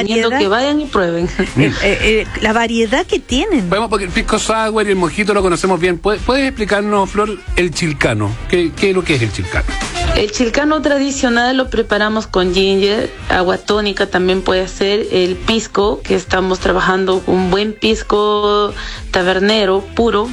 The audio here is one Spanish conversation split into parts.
recomiendo que vayan y prueben. La variedad que tienen. Podemos, porque el pisco sour y el mojito lo conocemos bien. ¿Puedes explicarnos, Flor, el chilcano? ¿Qué es lo que es el chilcano? El chilcano tradicional lo preparamos con ginger, agua tónica también puede ser, el pisco, que estamos trabajando con un buen pisco tabernero puro.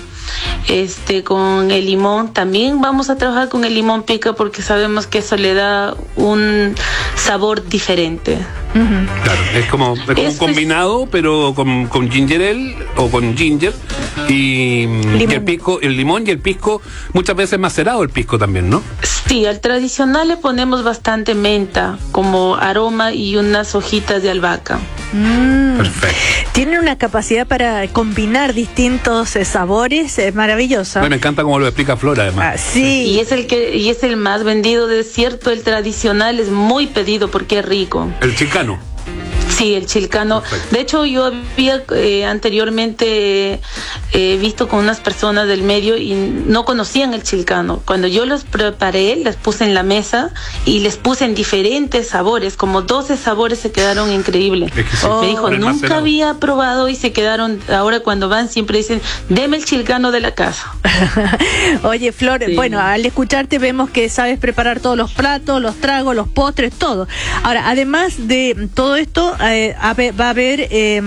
Con el limón también vamos a trabajar con el limón pica porque sabemos que eso le da un sabor diferente. Claro, es como un combinado, pero con ginger ale o con ginger y el pisco, el limón y el pisco, muchas veces macerado el pisco también, ¿no? Sí, al tradicional le ponemos bastante menta como aroma y unas hojitas de albahaca. Perfecto. Tienen una capacidad para combinar distintos sabores maravillosa. Me encanta cómo lo explica Flor, además. Sí. Y es el más vendido, de cierto, el tradicional es muy pedido porque es rico. El chilcano. Sí, el chilcano. Perfecto. De hecho, yo había anteriormente visto con unas personas del medio y no conocían el chilcano. Cuando yo los preparé, les puse en la mesa y les puse en diferentes sabores, como 12 sabores, se quedaron increíbles. Me dijo, nunca había probado y se quedaron, ahora cuando van siempre dicen, deme el chilcano de la casa. Oye, Flor, sí. Bueno, al escucharte vemos que sabes preparar todos los platos, los tragos, los postres, todo. Ahora, además de todo esto, va a haber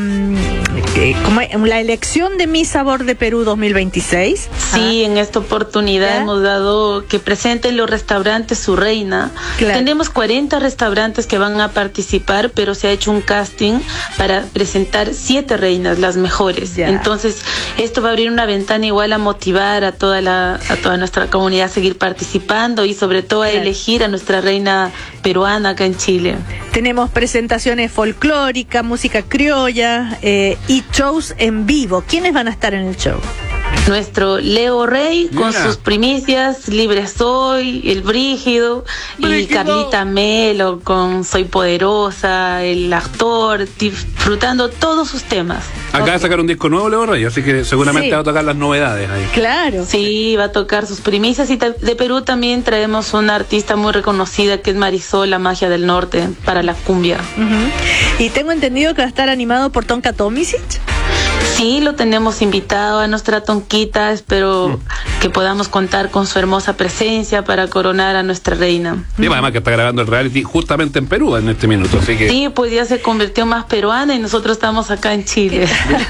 como la elección de Mi Sabor de Perú 2026. Sí, en esta oportunidad hemos dado que presenten los restaurantes su reina. Claro. Tenemos 40 restaurantes que van a participar, pero se ha hecho un casting para presentar 7 reinas, las mejores. Entonces, esto va a abrir una ventana igual a motivar a toda nuestra comunidad a seguir participando y sobre todo a elegir a nuestra reina peruana acá en Chile. Tenemos presentaciones folclóricas, música criolla y shows en vivo. ¿Quiénes van a estar en el show? Nuestro Leo Rey con sus primicias, Libre Soy, El Brígido, y Carlita Melo con Soy Poderosa, el actor, disfrutando todos sus temas. Acaba de sacar un disco nuevo Leo Rey, así que seguramente va a tocar las novedades ahí. Claro. Sí, va a tocar sus primicias, y de Perú también traemos una artista muy reconocida que es Marisol, la magia del norte, para la cumbia. Y tengo entendido que va a estar animado por Tonka Tomisic. Sí, lo tenemos invitado a nuestra Tonquita, espero que podamos contar con su hermosa presencia para coronar a nuestra reina. Y además que está grabando el reality justamente en Perú en este minuto, así que... Sí, pues ya se convirtió más peruana y nosotros estamos acá en Chile.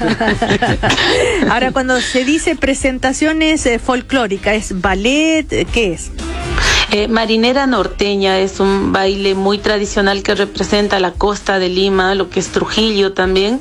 Ahora, cuando se dice presentaciones folclóricas, ¿es ballet? ¿Qué es? Marinera norteña es un baile muy tradicional que representa la costa de Lima, lo que es Trujillo también.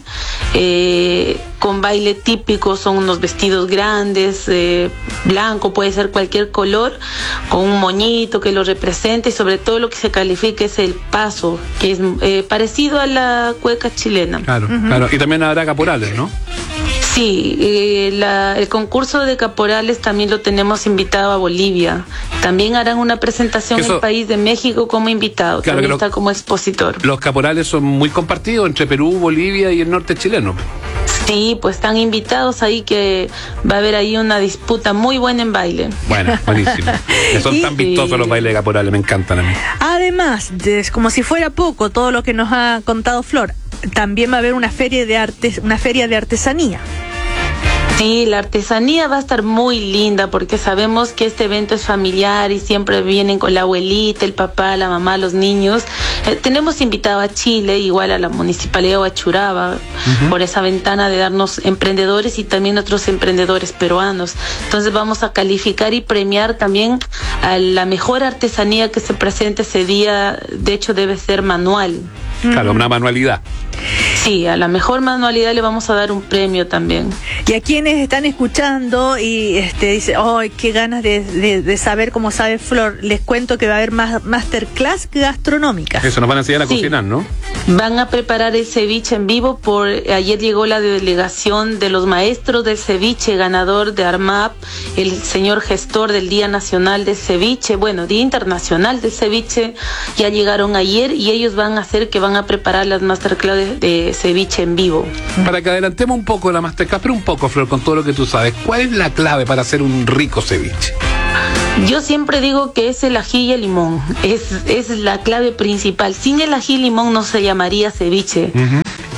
Con baile típico son unos vestidos grandes, blanco, puede ser cualquier color, con un moñito que lo represente, y sobre todo lo que se califica es el paso, que es parecido a la cueca chilena. Claro, claro. Y también habrá caporales, ¿no? Sí, el concurso de caporales también lo tenemos invitado a Bolivia. También harán una presentación en el país de México como invitado, claro, también está como expositor. Los caporales son muy compartidos entre Perú, Bolivia y el norte chileno. Sí, pues están invitados ahí, que va a haber ahí una disputa muy buena en baile. Bueno, buenísimo. Son tan vistosos los bailes de caporales, me encantan a mí. Además, como si fuera poco todo lo que nos ha contado Flor, también va a haber una feria de artesanía. Sí, la artesanía va a estar muy linda porque sabemos que este evento es familiar y siempre vienen con la abuelita, el papá, la mamá, los niños. Tenemos invitado a Chile, igual a la Municipalidad de Huachuraba, por esa ventana de darnos emprendedores y también otros emprendedores peruanos. Entonces vamos a calificar y premiar también a la mejor artesanía que se presente ese día. De hecho, debe ser manual. Claro, una manualidad. Sí, a la mejor manualidad le vamos a dar un premio también. Y a quienes están escuchando y dicen, ¡ay, qué ganas de saber cómo sabe Flor! Les cuento que va a haber más masterclass gastronómicas. Eso, nos van a enseñar a cocinar, ¿no? Van a preparar el ceviche en vivo. Ayer llegó la delegación de los maestros del ceviche, ganador de ARMAP, el señor gestor del Día Nacional del Ceviche, Día Internacional del Ceviche. Ya llegaron ayer y ellos van a preparar las masterclass de ceviche en vivo. Para que adelantemos un poco la masterclass, pero un poco, Flor, con todo lo que tú sabes, ¿cuál es la clave para hacer un rico ceviche? Yo siempre digo que es el ají y el limón, es la clave principal. Sin el ají y limón no se llamaría ceviche.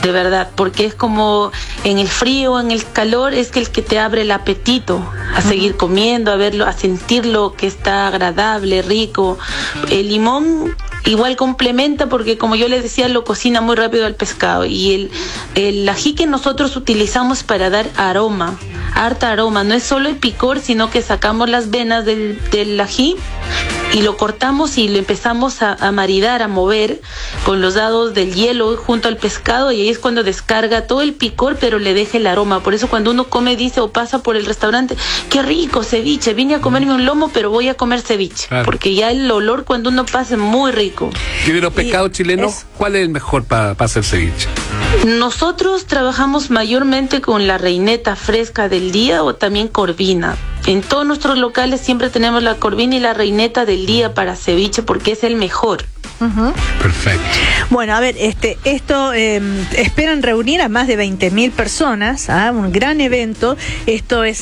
de verdad, porque es como en el frío, en el calor, es que el que te abre el apetito a seguir comiendo, a verlo, a sentirlo que está agradable, rico. El limón igual complementa porque, como yo les decía, lo cocina muy rápido al pescado, y el ají que nosotros utilizamos para dar aroma, harta aroma, no es solo el picor, sino que sacamos las venas del ají y lo cortamos y lo empezamos a maridar, a mover con los dados del hielo junto al pescado, y ahí es cuando descarga todo el picor, pero le deja el aroma. Por eso cuando uno come, dice, o pasa por el restaurante, qué rico ceviche, vine a comerme un lomo, pero voy a comer ceviche, claro, porque ya el olor cuando uno pasa es muy rico. Y de los pescados chilenos, ¿cuál es el mejor para hacer ceviche? Nosotros trabajamos mayormente con la reineta fresca del día o también corvina. En todos nuestros locales siempre tenemos la corvina y la reineta del día para ceviche porque es el mejor. Perfecto. Bueno, a ver, esto esperan reunir a más de 20.000 personas, un gran evento. Esto es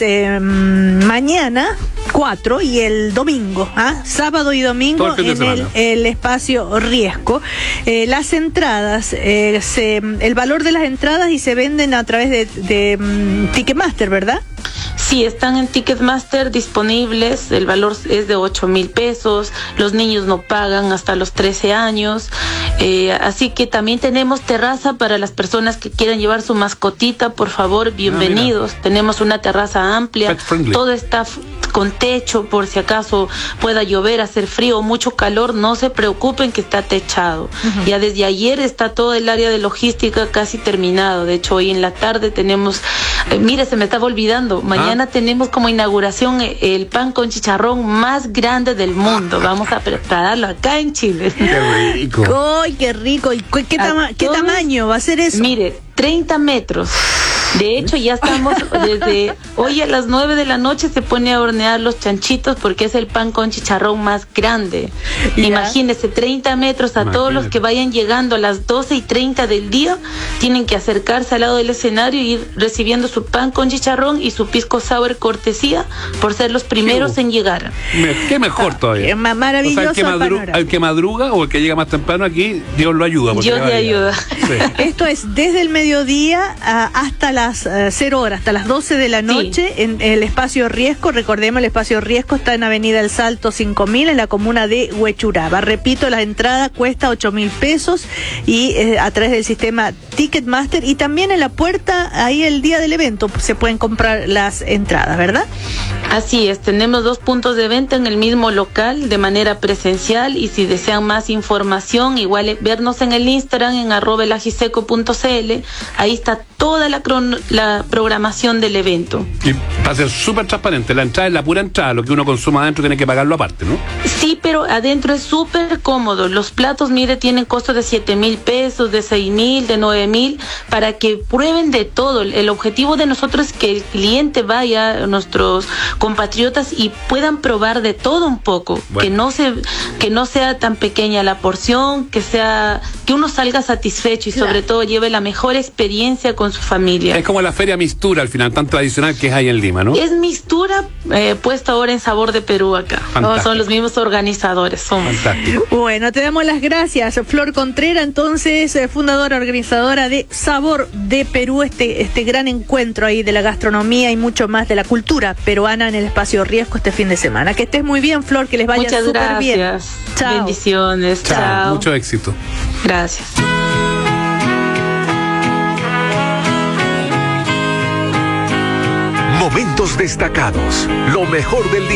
mañana 4 y el domingo, sábado y domingo en el espacio Riesco. Las entradas, el valor de las entradas y se venden a través de Ticketmaster, ¿verdad? Sí, están en Ticketmaster disponibles, el valor es de 8,000 pesos, los niños no pagan hasta los 13 años, así que también tenemos terraza para las personas que quieran llevar su mascotita, por favor, bienvenidos. Tenemos una terraza amplia, todo está con techo, por si acaso pueda llover, hacer frío o mucho calor, no se preocupen que está techado. Ya desde ayer está todo el área de logística casi terminado, de hecho hoy en la tarde tenemos, mire, se me estaba olvidando, mañana tenemos como inauguración el pan con chicharrón más grande del mundo, vamos a prepararlo acá en Chile. ¡Qué rico! ¡Ay, qué rico! ¿Y qué tamaño va a ser eso? Mire, 30 metros. De hecho, ya estamos desde hoy a las 9 de la noche se pone a hornear los chanchitos porque es el pan con chicharrón más grande. Imagínense, 30 metros, a todos los que vayan llegando a las 12:30 del día, tienen que acercarse al lado del escenario y ir recibiendo su pan con chicharrón y su pisco sour cortesía por ser los primeros en llegar. Qué mejor todavía. Qué maravilloso. O sea, al que madruga o el que llega más temprano aquí, Dios lo ayuda. Dios le ayuda. Sí. Esto es desde el mediodía hasta las 0 horas, hasta las 12 de la noche en el espacio Riesco. Recordemos, el espacio Riesco está en Avenida El Salto 5000 en la comuna de Huechuraba. Repito, la entrada cuesta 8,000 pesos y a través del sistema Ticketmaster, y también en la puerta, ahí el día del evento se pueden comprar las entradas, ¿verdad? Así es, tenemos 2 puntos de venta en el mismo local de manera presencial, y si desean más información, igual vernos en el Instagram en @elagiseco.cl, ahí está toda la programación del evento. Y va a ser súper transparente, la entrada es la pura entrada, lo que uno consuma adentro tiene que pagarlo aparte, ¿no? Sí, pero adentro es súper cómodo, los platos, mire, tienen costos de 7,000 pesos, de 6,000, de 9,000, para que prueben de todo. El objetivo de nosotros es que el cliente vaya, nuestros compatriotas, y puedan probar de todo un poco, bueno, que no sea tan pequeña la porción, que uno salga satisfecho y sobre todo lleve la mejor experiencia con su familia. Es como la feria Mistura al final, tan tradicional que es ahí en Lima, ¿no? Es Mistura puesto ahora en Sabor de Perú acá. Son los mismos organizadores. Fantástico. Bueno, te damos las gracias, Flor Contreras, entonces fundadora, organizadora de Sabor de Perú, este gran encuentro ahí de la gastronomía y mucho más de la cultura peruana en el espacio Riesco este fin de semana. Que estés muy bien, Flor, que les vaya súper bien. Muchas gracias. Chao. Bendiciones. Chao. Mucho éxito. Gracias. Momentos destacados, lo mejor del día.